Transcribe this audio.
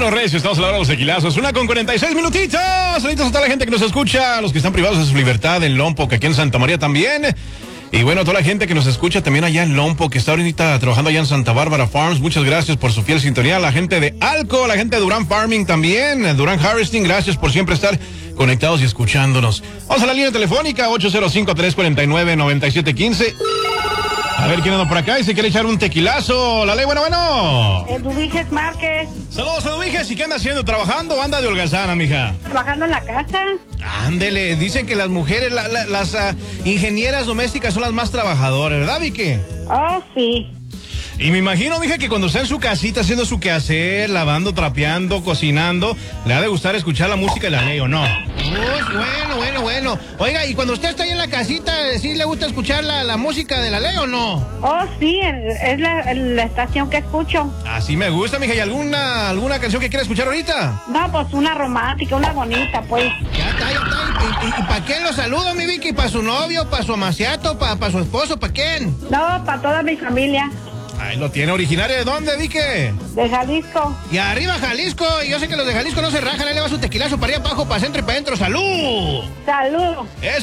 Bueno, Recio, estamos a la hora de los tequilazos. 1:46 minutitos. Saludos a toda la gente que nos escucha, a los que están privados de su libertad en Lompoc, aquí en Santa María también. Y bueno, a toda la gente que nos escucha también allá en Lompoc, que está ahorita trabajando allá en Santa Bárbara Farms. Muchas gracias por su fiel sintonía. La gente de Alco, la gente de Durán Farming también, Durán Harvesting, gracias por siempre estar conectados y escuchándonos. Vamos a la línea telefónica 805-349-9715. A ver quién anda por acá y se quiere echar un tequilazo. La ley, bueno. Eduviges Márquez. Saludos, Eduviges. ¿Y qué anda haciendo? ¿Trabajando o anda de holgazana, mija? Trabajando en la casa. Ándele, dicen que las mujeres, las ingenieras domésticas son las más trabajadoras, ¿verdad, Vicky? Oh, sí. Y me imagino, mija, que cuando está en su casita haciendo su quehacer, lavando, trapeando, cocinando, le ha de gustar escuchar la música de la ley, ¿o no? Bueno. Oiga, ¿y cuando usted está ahí en la casita, sí le gusta escuchar la música de la ley o no? Oh, sí, es la estación que escucho. Así me gusta, mija. ¿Y alguna canción que quiera escuchar ahorita? No, pues una romántica, una bonita, pues. Ya está. ¿Y para quién lo saludo, mi Vicky? ¿Para su novio, para su amaciato, para su esposo, para quién? No, para toda mi familia. Ahí lo tiene. ¿Originario de dónde, Vicky? De Jalisco. Y arriba Jalisco. Y yo sé que los de Jalisco no se rajan. Ahí le va su tequilazo para allá, para abajo, para centro y para adentro. ¡Salud! Salud. Eso.